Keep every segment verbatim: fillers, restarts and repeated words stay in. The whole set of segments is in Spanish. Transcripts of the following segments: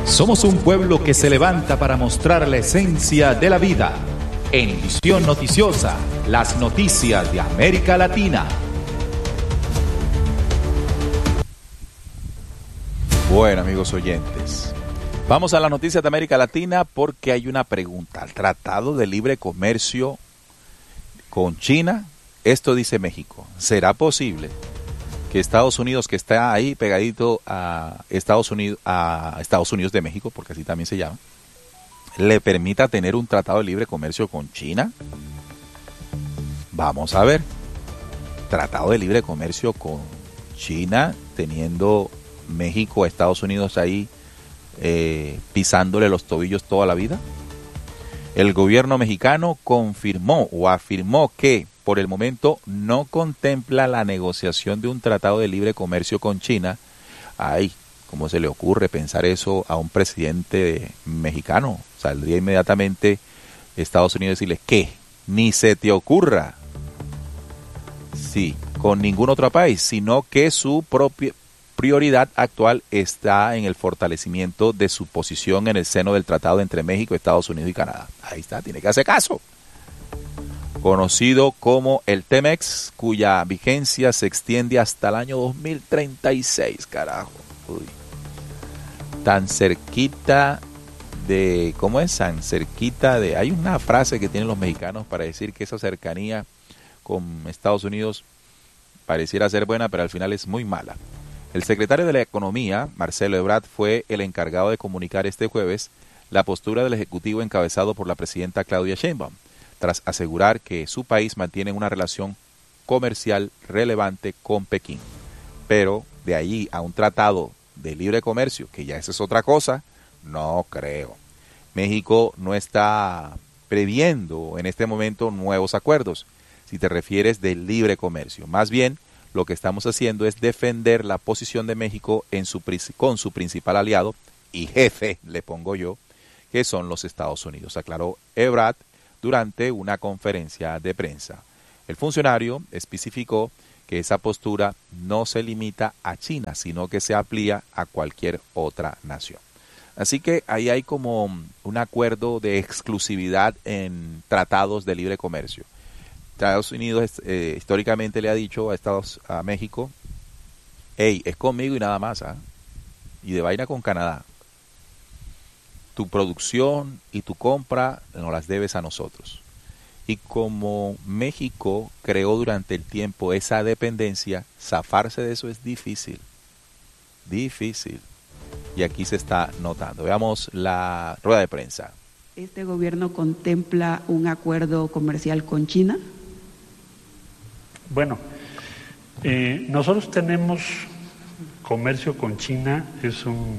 Somos un pueblo que se levanta para mostrar la esencia de la vida. En Visión Noticiosa, las noticias de América Latina. Bueno, amigos oyentes, vamos a las noticias de América Latina porque hay una pregunta. ¿El Tratado de Libre Comercio con China? Esto dice México. ¿Será posible que Estados Unidos, que está ahí pegadito a Estados Unidos, a Estados Unidos de México, porque así también se llama, le permita tener un tratado de libre comercio con China? Vamos a ver. Tratado de libre comercio con China, teniendo México, Estados Unidos ahí eh, pisándole los tobillos toda la vida. El gobierno mexicano confirmó o afirmó que por el momento no contempla la negociación de un tratado de libre comercio con China. Ay, ¿cómo se le ocurre pensar eso a un presidente mexicano? Saldría inmediatamente Estados Unidos y decirle, ¿qué? Ni se te ocurra. Sí, con ningún otro país, sino que su propia prioridad actual está en el fortalecimiento de su posición en el seno del tratado entre México, Estados Unidos y Canadá. Ahí está, tiene que hacer caso. Conocido como el TEMEX, cuya vigencia se extiende hasta el año dos mil treinta y seis, carajo. Uy. Tan cerquita de, ¿cómo es? Tan cerquita de, hay una frase que tienen los mexicanos para decir que esa cercanía con Estados Unidos pareciera ser buena, pero al final es muy mala. El secretario de la Economía, Marcelo Ebrard, fue el encargado de comunicar este jueves la postura del Ejecutivo encabezado por la presidenta Claudia Sheinbaum, tras asegurar que su país mantiene una relación comercial relevante con Pekín. Pero de allí a un tratado de libre comercio, que ya esa es otra cosa, no creo. México no está previendo en este momento nuevos acuerdos, si te refieres de libre comercio. Más bien, lo que estamos haciendo es defender la posición de México en su, con su principal aliado y jefe, le pongo yo, que son los Estados Unidos, aclaró Ebrard durante una conferencia de prensa. El funcionario especificó que esa postura no se limita a China, sino que se amplía a cualquier otra nación. Así que ahí hay como un acuerdo de exclusividad en tratados de libre comercio. Estados Unidos eh, históricamente le ha dicho a, Estados, a México, hey, es conmigo y nada más, ¿ah? Y de vaina con Canadá. Tu producción y tu compra nos las debes a nosotros. Y como México creó durante el tiempo esa dependencia, zafarse de eso es difícil. Difícil. Y aquí se está notando. Veamos la rueda de prensa. ¿Este gobierno contempla un acuerdo comercial con China? Bueno, eh, nosotros tenemos comercio con China, es un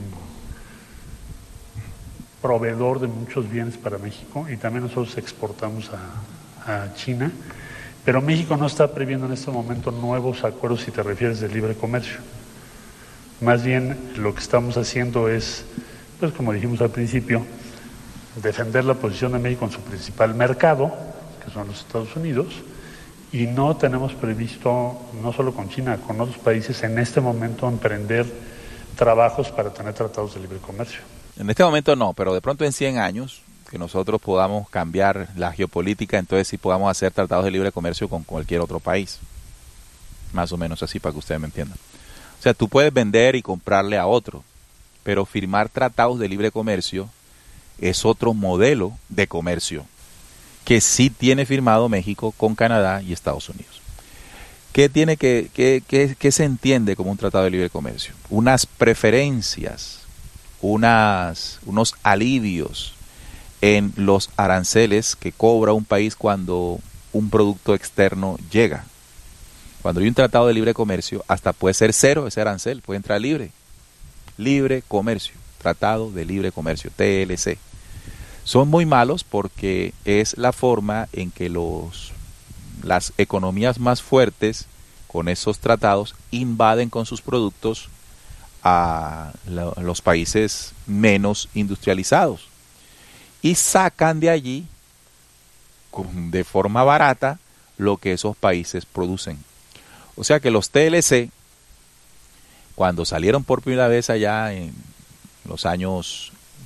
proveedor de muchos bienes para México y también nosotros exportamos a, a China, pero México no está previendo en este momento nuevos acuerdos si te refieres de libre comercio. Más bien lo que estamos haciendo es, pues como dijimos al principio, defender la posición de México en su principal mercado, que son los Estados Unidos, y no tenemos previsto, no solo con China, con otros países en este momento emprender trabajos para tener tratados de libre comercio. En este momento no, pero de pronto en cien años que nosotros podamos cambiar la geopolítica, entonces sí podamos hacer tratados de libre comercio con cualquier otro país. Más o menos así para que ustedes me entiendan. O sea, tú puedes vender y comprarle a otro, pero firmar tratados de libre comercio es otro modelo de comercio que sí tiene firmado México con Canadá y Estados Unidos. ¿Qué tiene que, qué, qué, qué se entiende como un tratado de libre comercio? Unas preferencias, unas, unos alivios en los aranceles que cobra un país cuando un producto externo llega. Cuando hay un tratado de libre comercio, hasta puede ser cero ese arancel, puede entrar libre. Libre comercio, tratado de libre comercio, T L C. Son muy malos porque es la forma en que los, las economías más fuertes con esos tratados invaden con sus productos a la, los países menos industrializados y sacan de allí con, de forma barata lo que esos países producen. O sea que los T L C, cuando salieron por primera vez allá en los años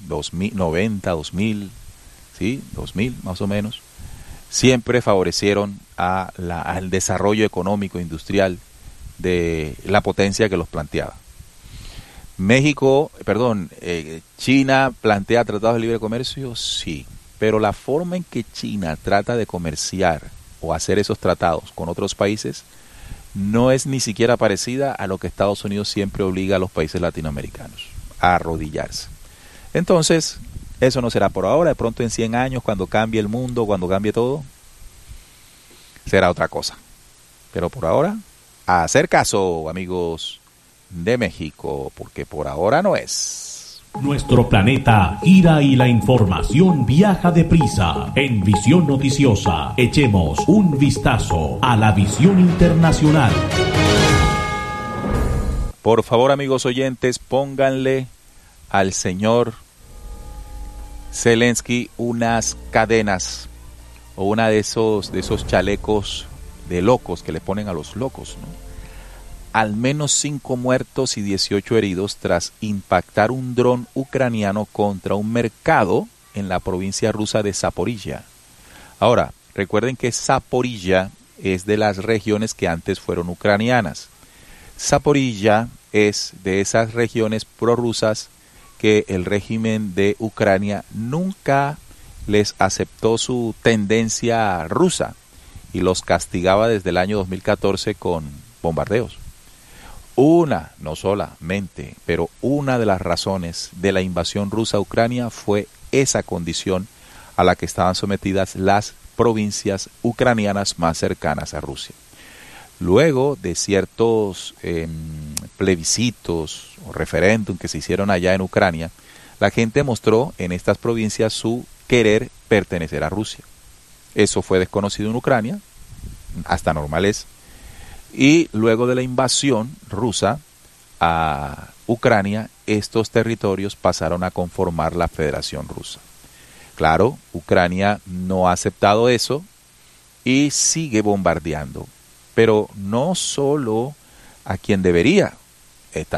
dos mil, noventa, dos mil, ¿sí? dos mil más o menos, siempre favorecieron a la, al desarrollo económico industrial de la potencia que los planteaba. México, perdón, eh, China plantea tratados de libre comercio, sí, pero la forma en que China trata de comerciar o hacer esos tratados con otros países no es ni siquiera parecida a lo que Estados Unidos siempre obliga a los países latinoamericanos, a arrodillarse. Entonces, eso no será por ahora, de pronto en cien años, cuando cambie el mundo, cuando cambie todo, será otra cosa. Pero por ahora, a hacer caso, amigos de México, porque por ahora no es. Nuestro planeta gira y la información viaja deprisa. En Visión Noticiosa, echemos un vistazo a la visión internacional. Por favor, amigos oyentes, pónganle al señor Zelensky unas cadenas o una de esos, de esos chalecos de locos que le ponen a los locos, ¿no? Al menos cinco muertos y dieciocho heridos tras impactar un dron ucraniano contra un mercado en la provincia rusa de Zaporilla. Ahora, recuerden que Zaporilla es de las regiones que antes fueron ucranianas. Zaporilla es de esas regiones prorrusas que el régimen de Ucrania nunca les aceptó su tendencia rusa y los castigaba desde el año dos mil catorce con bombardeos. Una, no solamente, pero una de las razones de la invasión rusa a Ucrania fue esa condición a la que estaban sometidas las provincias ucranianas más cercanas a Rusia. Luego de ciertos eh, plebiscitos o referéndum que se hicieron allá en Ucrania, la gente mostró en estas provincias su querer pertenecer a Rusia. Eso fue desconocido en Ucrania, hasta normal es. Y luego de la invasión rusa a Ucrania, estos territorios pasaron a conformar la Federación Rusa. Claro, Ucrania no ha aceptado eso y sigue bombardeando, pero no solo a quien debería,